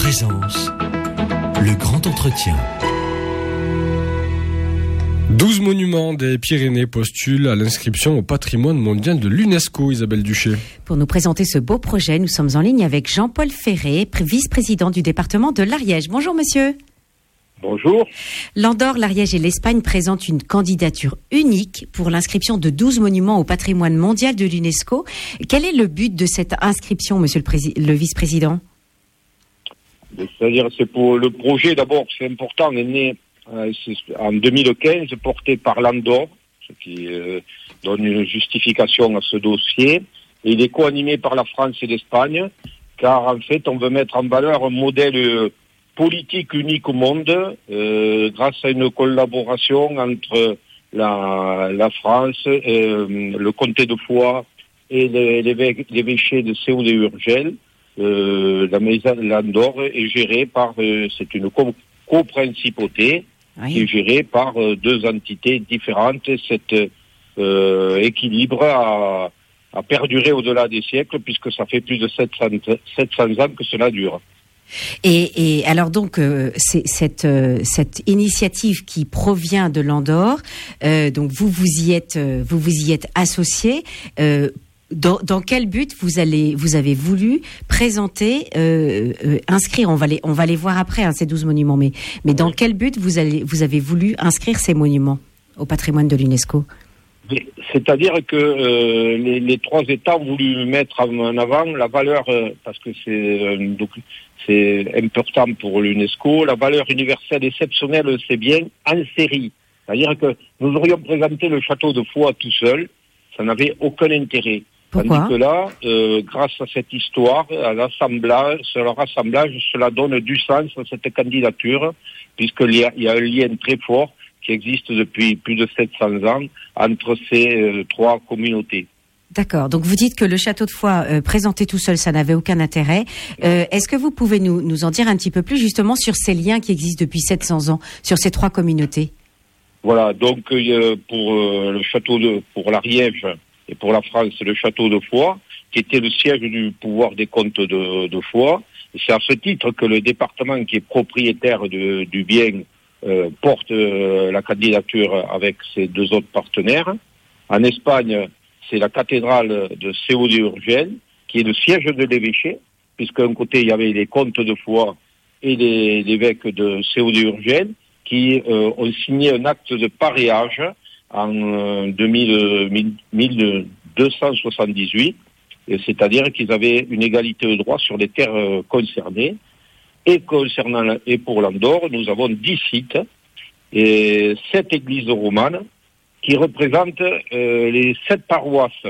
Présence, le grand entretien. 12 monuments des Pyrénées postulent à l'inscription au patrimoine mondial de l'UNESCO, Isabelle Duché. Pour nous présenter ce beau projet, nous sommes en ligne avec Jean-Paul Ferré, vice-président du département de l'Ariège. Bonjour monsieur. Bonjour. L'Andorre, l'Ariège et l'Espagne présentent une candidature unique pour l'inscription de 12 monuments au patrimoine mondial de l'UNESCO. Quel est le but de cette inscription, monsieur le vice-président ? C'est-à-dire, c'est pour le projet, d'abord, c'est important, est né en 2015, porté par l'Andorre, ce qui donne une justification à ce dossier. Et il est co-animé par la France et l'Espagne, car en fait, on veut mettre en valeur un modèle politique unique au monde, grâce à une collaboration entre la France, le comté de Foix et l'évêché de Séoul-et-Urgell. L'Andorre est gérée par, c'est une coprincipauté, oui, qui est gérée par deux entités différentes. Cet équilibre a perduré au-delà des siècles, puisque ça fait plus de 700 ans que cela dure. Et alors donc c'est cette initiative qui provient de l'Andorre, donc vous y êtes associé. Dans quel but vous avez voulu présenter, inscrire, on va les voir après, ces 12 monuments, mais dans quel but vous avez voulu inscrire ces monuments au patrimoine de l'UNESCO ? C'est-à-dire que les trois États ont voulu mettre en avant la valeur, parce que c'est important pour l'UNESCO, la valeur universelle exceptionnelle, c'est bien, en série. C'est-à-dire que nous aurions présenté le château de Foix tout seul, ça n'avait aucun intérêt. Pourquoi ? Tandis que là, grâce à cette histoire, à l'assemblage, cela donne du sens à cette candidature, puisqu'il y a un lien très fort qui existe depuis plus de 700 ans entre ces trois communautés. D'accord. Donc vous dites que le château de Foix présenté tout seul, ça n'avait aucun intérêt. Est-ce que vous pouvez nous en dire un petit peu plus justement sur ces liens qui existent depuis 700 ans, sur ces trois communautés ? Voilà. Donc pour l'Ariège et pour la France, c'est le château de Foix, qui était le siège du pouvoir des comtes de Foix. Et c'est à ce titre que le département qui est propriétaire du bien porte la candidature avec ses deux autres partenaires. En Espagne, c'est la cathédrale de Séoul-et-Urgell, qui est le siège de l'évêché, puisqu'un côté, il y avait les comtes de Foix et l'évêque de Séoul-et-Urgell, qui ont signé un acte de paréage en 1278, c'est-à-dire qu'ils avaient une égalité de droit sur les terres concernées. Et pour l'Andorre, nous avons 10 sites et 7 églises romanes qui représentent les 7 paroisses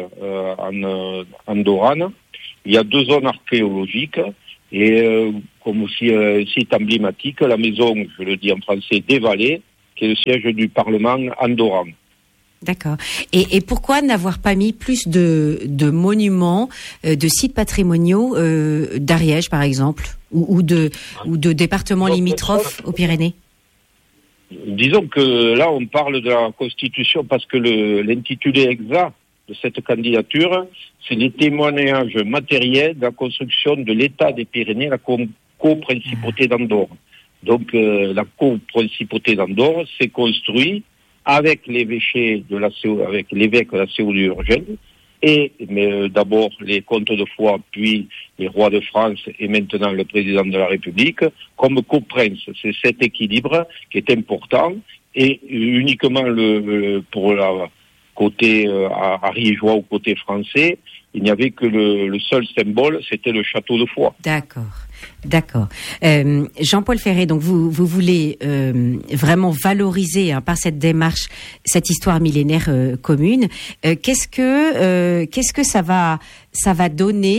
andorranes. Il y a 2 zones archéologiques et comme aussi un site emblématique, la maison, je le dis en français, des Vallées, qui est le siège du Parlement andorran. D'accord. Et pourquoi n'avoir pas mis plus de monuments, de sites patrimoniaux d'Ariège, par exemple, ou de départements limitrophes aux Pyrénées ? Disons que là, on parle de la Constitution parce que l'intitulé exact de cette candidature, c'est les témoignages matériels de la construction de l'État des Pyrénées, la coprincipauté d'Andorre. Donc, la coprincipauté d'Andorre s'est construite avec l'évêché avec l'évêque de la Séoul-et-Urgell, mais d'abord les comtes de Foix, puis les rois de France et maintenant le président de la République, comme coprince. C'est cet équilibre qui est important et uniquement pour la côté ariégeois ou côté français, il n'y avait que le seul symbole, c'était le château de Foix. D'accord. Jean-Paul Ferré, donc vous voulez vraiment valoriser par cette démarche cette histoire millénaire commune. Qu'est-ce que ça va donner ?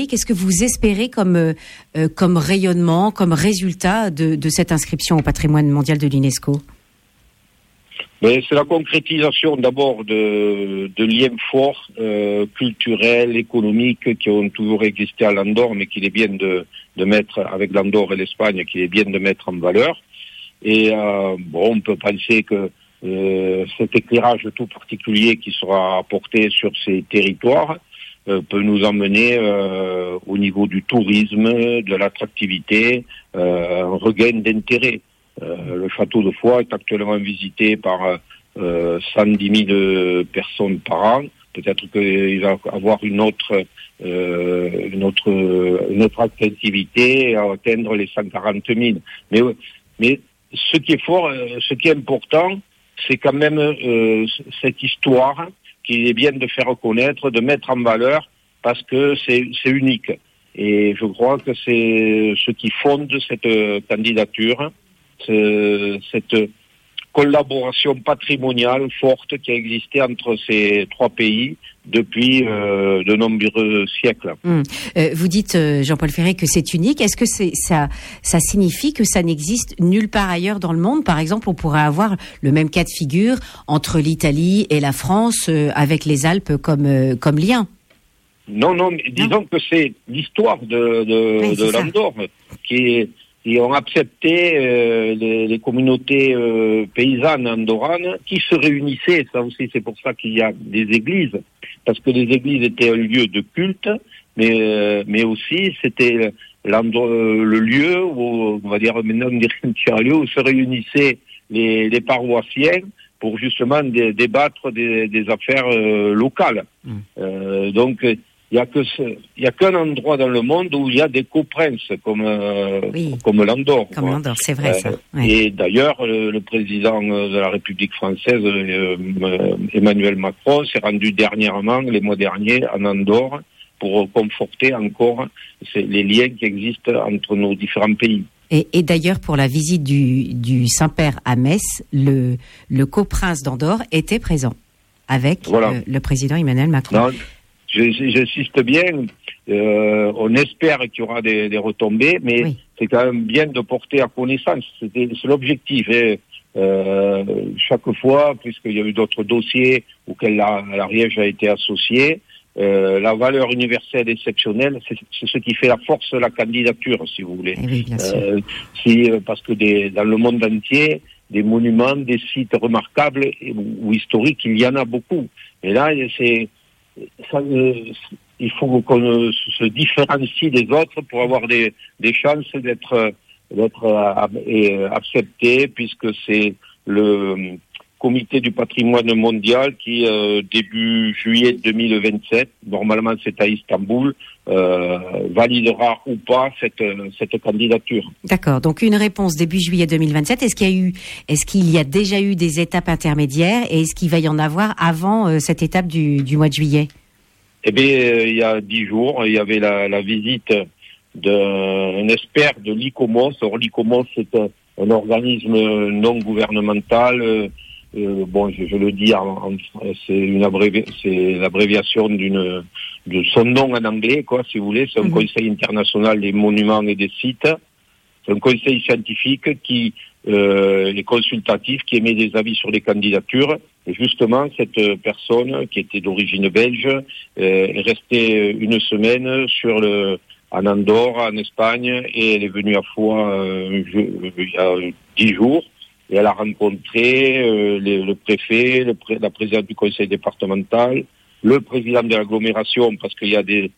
Qu'est-ce que vous espérez comme rayonnement, comme résultat de cette inscription au patrimoine mondial de l'UNESCO ? C'est la concrétisation d'abord de liens forts, culturels, économiques, qui ont toujours existé à l'Andorre, mais qu'il est bien de mettre, avec l'Andorre et l'Espagne, qu'il est bien de mettre en valeur. Et on peut penser que cet éclairage tout particulier qui sera apporté sur ces territoires peut nous emmener au niveau du tourisme, de l'attractivité, un regain d'intérêt. Le château de Foix est actuellement visité par 110 000 personnes par an. Peut-être qu'il va avoir une autre attractivité à atteindre les 140 000. Mais ce qui est fort, ce qui est important, c'est quand même cette histoire qu'il est bien de faire connaître, de mettre en valeur, parce que c'est unique. Et je crois que c'est ce qui fonde cette candidature, cette collaboration patrimoniale forte qui a existé entre ces trois pays depuis de nombreux siècles. Vous dites, Jean-Paul Ferré, que c'est unique. Est-ce que ça signifie que ça n'existe nulle part ailleurs dans le monde? Par exemple, on pourrait avoir le même cas de figure entre l'Italie et la France, avec les Alpes comme lien. Non, mais disons que c'est l'histoire de l'Andorre qui ont accepté les communautés paysannes andorranes qui se réunissaient. Ça aussi, c'est pour ça qu'il y a des églises, parce que les églises étaient un lieu de culte, mais aussi c'était le lieu où, on va dire maintenant, un lieu où se réunissaient les paroissiens pour justement débattre des affaires locales. Donc il y a qu'un endroit dans le monde où il y a des coprinces comme l'Andorre. Comme l'Andorre, c'est vrai ça. Ouais. Et d'ailleurs, le président de la République française, Emmanuel Macron, s'est rendu dernièrement, les mois derniers, en Andorre pour conforter encore les liens qui existent entre nos différents pays. Et d'ailleurs, pour la visite du Saint-Père à Metz, le coprince d'Andorre était présent avec le président Emmanuel Macron. Non, j'insiste bien, on espère qu'il y aura des retombées, mais c'est quand même bien de porter à connaissance. C'est l'objectif. Chaque fois, puisqu'il y a eu d'autres dossiers auxquels l'Ariège a été associé, la valeur universelle exceptionnelle, c'est ce qui fait la force de la candidature, si vous voulez. Oui, bien sûr. Parce que dans le monde entier, des monuments, des sites remarquables ou historiques, il y en a beaucoup. Et là, il faut qu'on se différencie des autres pour avoir des chances d'être accepté, puisque c'est le comité du patrimoine mondial qui, début juillet 2027, normalement c'est à Istanbul, validera ou pas cette candidature. D'accord, donc une réponse début juillet 2027. Est-ce qu'il y a déjà eu des étapes intermédiaires et est-ce qu'il va y en avoir avant cette étape du mois de juillet? Eh bien, il y a 10 jours, il y avait la visite d'un expert de l'ICOMOS. Or, l'ICOMOS, c'est un organisme non gouvernemental. Je le dis, c'est l'abréviation de son nom en anglais, quoi, si vous voulez. C'est un conseil international des monuments et des sites. C'est un conseil scientifique qui est consultatif, qui émet des avis sur les candidatures. Et justement, cette personne, qui était d'origine belge, est restée une semaine en Andorre, en Espagne, et elle est venue à Foix il y a 10 jours. Et elle a rencontré le préfet, la présidente du conseil départemental, le président de l'agglomération, parce qu'il y a des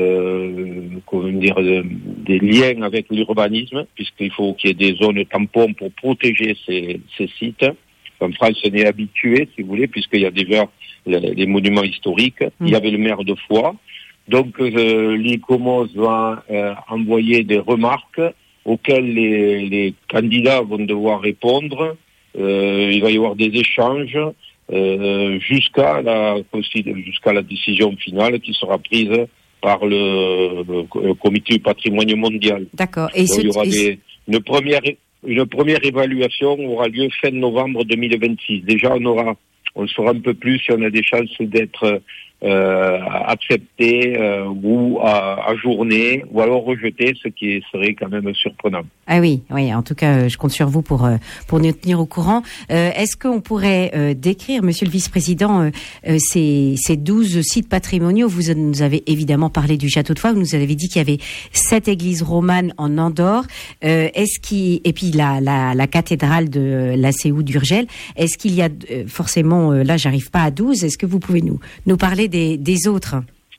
liens avec l'urbanisme, puisqu'il faut qu'il y ait des zones tampons pour protéger ces sites. En France, on est habitué, si vous voulez, puisqu'il y a déjà les monuments historiques. Il y avait le maire de Foix. Donc, l'ICOMOS va envoyer des remarques auxquelles les candidats vont devoir répondre. Il va y avoir des échanges jusqu'à la décision finale qui sera prise par le comité du patrimoine mondial. D'accord. Et il y aura une première évaluation aura lieu fin novembre 2026. Déjà, on saura un peu plus si on a des chances d'être accepté ou ajourné ou alors rejeté, ce qui serait quand même surprenant. Ah oui, en tout cas, je compte sur vous pour nous tenir au courant. Est-ce qu'on pourrait décrire, monsieur le vice-président, ces 12 sites patrimoniaux? Vous nous avez évidemment parlé du château de Foix, vous nous avez dit qu'il y avait 7 églises romanes en Andorre, et puis la cathédrale de la CEU d'Urgell. Est-ce qu'il y a forcément, là j'arrive pas à 12, est-ce que vous pouvez nous parler des autres?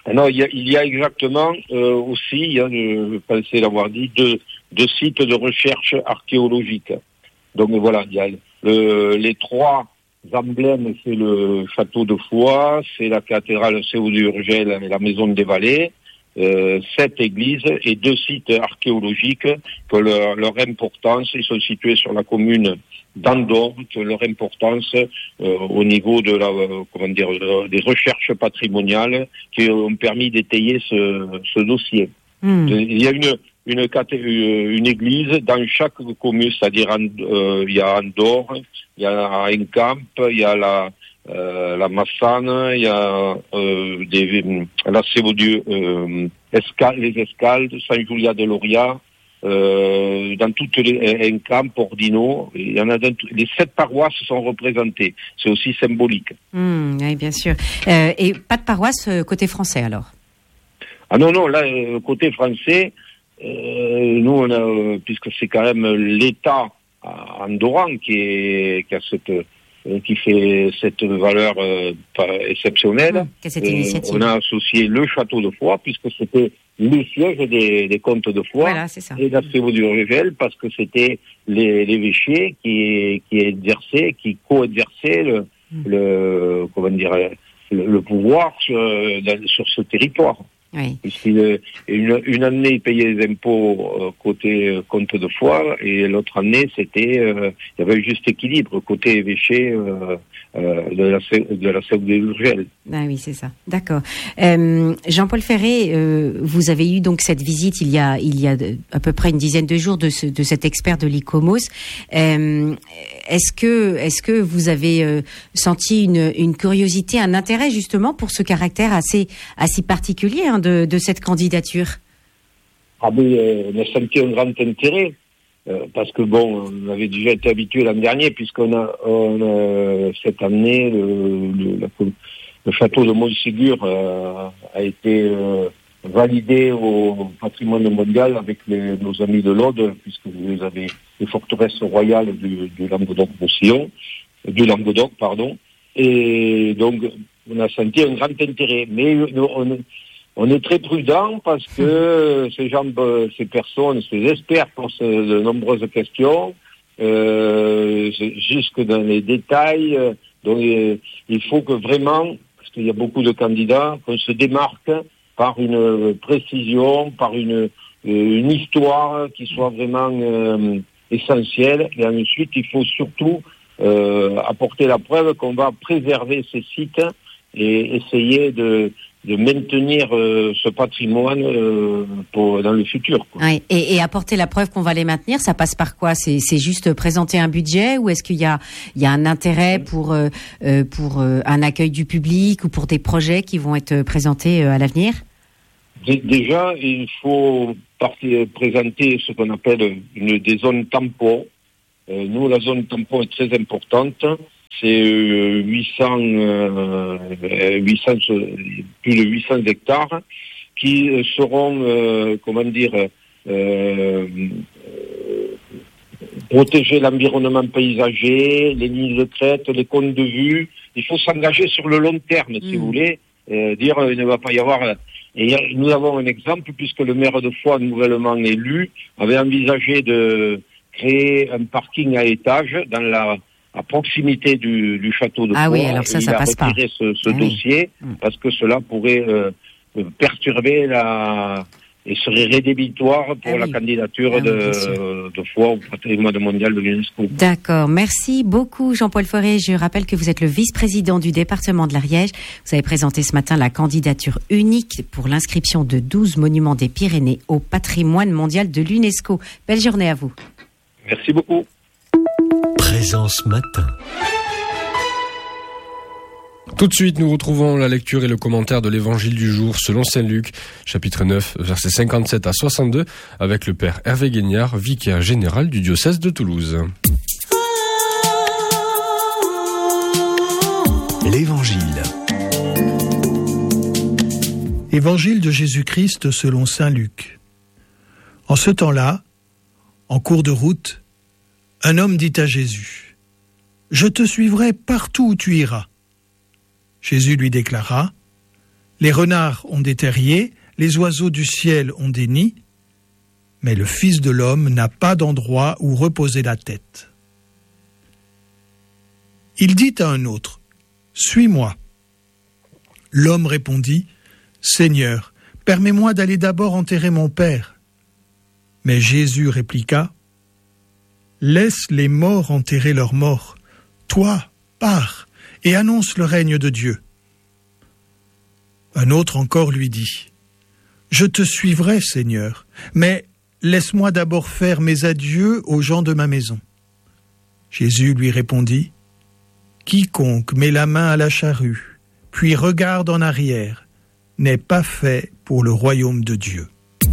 Non, il y a exactement aussi, je pensais l'avoir dit, deux sites de recherche archéologique. Donc voilà, il y a les trois emblèmes, c'est le château de Foix, c'est la cathédrale Séau-d'Urgell et la maison des Vallées, 7 églises et 2 sites archéologiques que leur importance, ils sont situés sur la commune d'Andorre, que leur importance au niveau de des recherches patrimoniales qui ont permis d'étayer ce dossier. Il y a une église dans chaque commune, c'est-à-dire il y a Andorre, il y a Encamp, il y a la Massane, il y a la Sévaudieu, les Escaldes, Saint-Julia de Loria, dans toutes les Encamp, Ordino, il y en a les 7 paroisses sont représentées. C'est aussi symbolique. Oui, bien sûr. Et pas de paroisse côté français alors? Ah non, là, côté français, nous, on a, puisque c'est quand même l'État andorran qui fait cette valeur exceptionnelle. Cette initiative. On a associé le château de Foix, puisque c'était le siège des comtes de Foix, voilà, c'est ça. et la Sévaudieu-Urgell, parce que c'était l'évêché qui co-exerçait le pouvoir sur ce territoire. Oui. Une année, il payait les impôts côté comte de Foix, et l'autre année, il y avait un juste équilibre côté évêché de la Sévaudieu-Urgell. Ah oui, c'est ça. D'accord. Jean-Paul Ferré, vous avez eu donc cette visite il y a à peu près une dizaine de jours de cet expert de l'ICOMOS. Est-ce que vous avez senti une curiosité, un intérêt justement pour ce caractère assez particulier de cette candidature? Ah oui, on a senti un grand intérêt. Parce que on avait déjà été habitué l'an dernier, puisqu'on a cette année le château de Montségur a été validé au patrimoine mondial avec nos amis de l'Aude, puisque vous avez les forteresses royales du Languedoc-Roussillon, du Languedoc, pardon. Et donc on a senti un grand intérêt, mais on est très prudent parce que ces personnes, ces experts posent de nombreuses questions, jusque dans les détails. Donc il faut que vraiment, parce qu'il y a beaucoup de candidats, qu'on se démarque par une précision, par une histoire qui soit vraiment essentielle. Et ensuite, il faut surtout apporter la preuve qu'on va préserver ces sites et essayer de maintenir ce patrimoine dans le futur, quoi. Oui, et apporter la preuve qu'on va les maintenir, ça passe par quoi? C'est juste présenter un budget, ou est-ce qu'il y a un intérêt pour un accueil du public ou pour des projets qui vont être présentés à l'avenir? Déjà, il faut présenter ce qu'on appelle des zones tampons. Nous, la zone tampon est très importante. C'est 800 plus de 800 hectares qui seront, protéger l'environnement paysager, les lignes de crête, les cônes de vue. Il faut s'engager sur le long terme, si vous voulez. Dire il ne va pas y avoir. Et nous avons un exemple, puisque le maire de Foix, nouvellement élu, avait envisagé de créer un parking à étages à proximité du château de Foix. Ah oui, alors ça passe pas. Il a retiré ce dossier parce que cela pourrait perturber et serait rédhibitoire pour la candidature de Foix au patrimoine mondial de l'UNESCO. D'accord, merci beaucoup Jean-Paul Ferré. Je rappelle que vous êtes le vice-président du département de l'Ariège. Vous avez présenté ce matin la candidature unique pour l'inscription de 12 monuments des Pyrénées au patrimoine mondial de l'UNESCO. Belle journée à vous. Merci beaucoup. Présence matin. Tout de suite, nous retrouvons la lecture et le commentaire de l'évangile du jour selon Saint Luc, chapitre 9, versets 57 à 62, avec le père Hervé Guignard, vicaire général du diocèse de Toulouse. L'évangile. Évangile de Jésus-Christ selon Saint Luc. En ce temps-là, en cours de route, un homme dit à Jésus : « Je te suivrai partout où tu iras. » Jésus lui déclara : « Les renards ont des terriers, les oiseaux du ciel ont des nids, mais le Fils de l'homme n'a pas d'endroit où reposer la tête. Il dit à un autre, « Suis-moi. » L'homme répondit, « Seigneur, permets-moi d'aller d'abord enterrer mon père. » Mais Jésus répliqua, « Laisse les morts enterrer leurs morts. Toi, pars et annonce le règne de Dieu. » Un autre encore lui dit, « Je te suivrai, Seigneur, mais laisse-moi d'abord faire mes adieux aux gens de ma maison. » Jésus lui répondit, « Quiconque met la main à la charrue, puis regarde en arrière, n'est pas fait pour le royaume de Dieu. »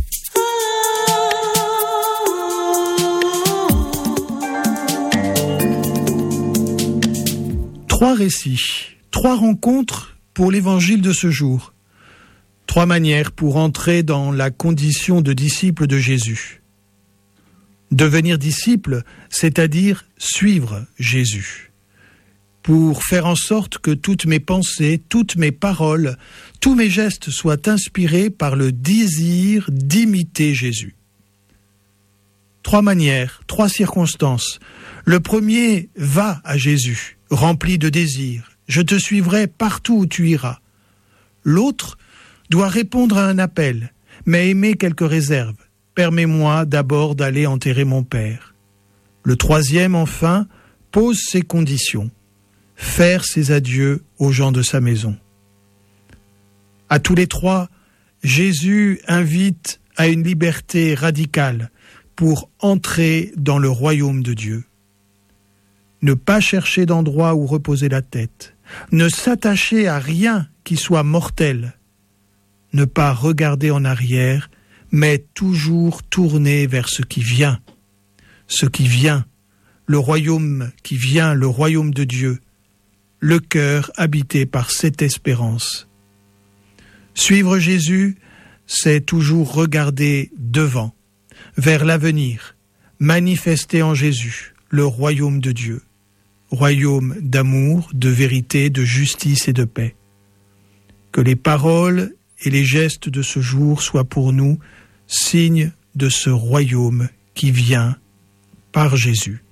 Trois récits, trois rencontres pour l'évangile de ce jour. Trois manières pour entrer dans la condition de disciple de Jésus. Devenir disciple, c'est-à-dire suivre Jésus. Pour faire en sorte que toutes mes pensées, toutes mes paroles, tous mes gestes soient inspirés par le désir d'imiter Jésus. Trois manières, trois circonstances. Le premier va à Jésus, rempli de désir. Je te suivrai partout où tu iras. L'autre doit répondre à un appel, mais émet quelques réserves. Permets-moi d'abord d'aller enterrer mon père. Le troisième, enfin, pose ses conditions. Faire ses adieux aux gens de sa maison. À tous les trois, Jésus invite à une liberté radicale pour entrer dans le royaume de Dieu. Ne pas chercher d'endroit où reposer la tête, ne s'attacher à rien qui soit mortel, ne pas regarder en arrière, mais toujours tourner vers ce qui vient, le royaume qui vient, le royaume de Dieu, le cœur habité par cette espérance. Suivre Jésus, c'est toujours regarder devant, vers l'avenir, manifester en Jésus le royaume de Dieu, royaume d'amour, de vérité, de justice et de paix. Que les paroles et les gestes de ce jour soient pour nous signes de ce royaume qui vient par Jésus.